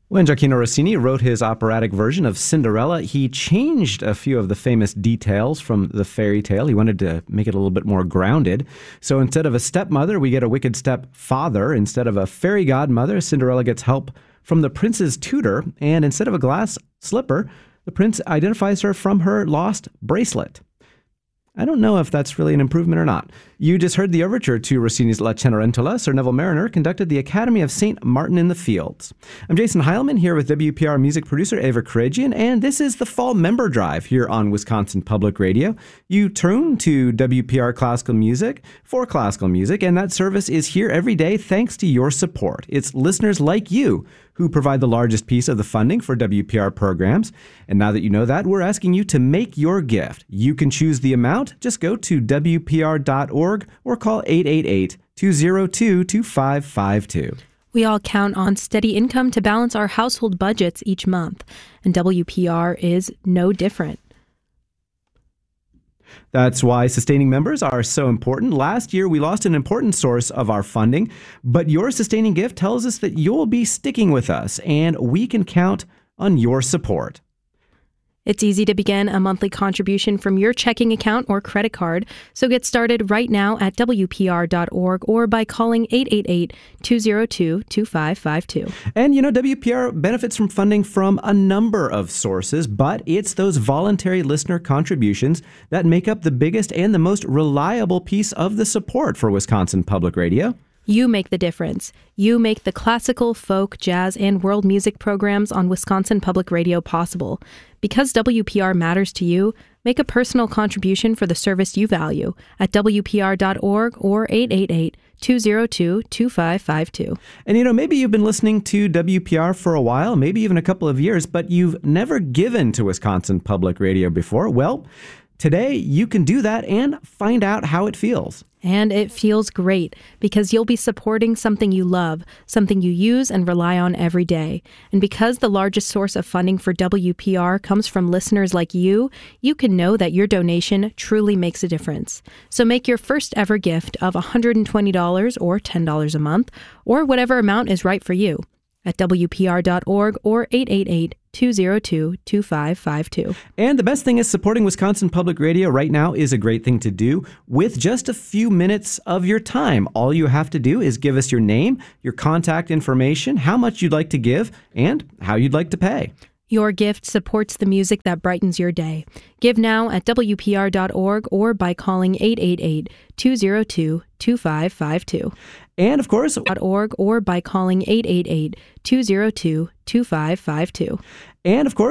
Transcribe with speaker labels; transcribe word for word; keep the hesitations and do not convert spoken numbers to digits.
Speaker 1: When Gioacchino Rossini wrote his operatic version of Cinderella, he changed a few of the famous details from the fairy tale. He wanted to make it a little bit more grounded. So instead of a stepmother, we get a wicked stepfather. Instead of a fairy godmother, Cinderella gets help from the prince's tutor. And instead of a glass slipper, the prince identifies her from her lost bracelet. I don't know if that's really an improvement or not. You just heard the overture to Rossini's La Cenerentola. Sir Neville Mariner conducted the Academy of Saint Martin in the Fields. I'm Jason Heilman here with W P R music producer Ava Karagian, and this is the Fall Member Drive here on Wisconsin Public Radio. You tune to W P R Classical Music for classical music, and that service is here every day thanks to your support. It's listeners like you who provide the largest piece of the funding for W P R programs. And now that you know that, we're asking you to make your gift. You can choose the amount. Just go to W P R dot org or call eight eight eight, two zero two, two five five two.
Speaker 2: We all count on steady income to balance our household budgets each month, and W P R is no different.
Speaker 1: That's why sustaining members are so important. Last year, we lost an important source of our funding, but your sustaining gift tells us that you'll be sticking with us, and we can count on your support.
Speaker 2: It's easy to begin a monthly contribution from your checking account or credit card, so get started right now at W P R dot org or by calling eight eight eight, two zero two, two five five two.
Speaker 1: And you know, W P R benefits from funding from a number of sources, but it's those voluntary listener contributions that make up the biggest and the most reliable piece of the support for Wisconsin Public Radio.
Speaker 2: You make the difference. You make the classical, folk, jazz, and world music programs on Wisconsin Public Radio possible. Because W P R matters to you, make a personal contribution for the service you value at W P R dot org or eight eight eight, two zero two, two five five two.
Speaker 1: And you know, maybe you've been listening to W P R for a while, maybe even a couple of years, but you've never given to Wisconsin Public Radio before. Well, today you can do that and find out how it feels.
Speaker 2: And it feels great because you'll be supporting something you love, something you use and rely on every day. And because the largest source of funding for W P R comes from listeners like you, you can know that your donation truly makes a difference. So make your first ever gift of one hundred twenty dollars or ten dollars a month, or whatever amount is right for you, at W P R dot org or eight eight eight, two zero two, two five five two.
Speaker 1: And the best thing is supporting Wisconsin Public Radio right now is a great thing to do with just a few minutes of your time. All you have to do is give us your name, your contact information, how much you'd like to give, and how you'd like to pay.
Speaker 2: Your gift supports the music that brightens your day. Give now at W P R dot org or by calling eight eight eight, two zero two, two five five two.
Speaker 1: And of course,
Speaker 2: .org or by calling eight eight eight, two zero two, two five five two.
Speaker 1: And of course,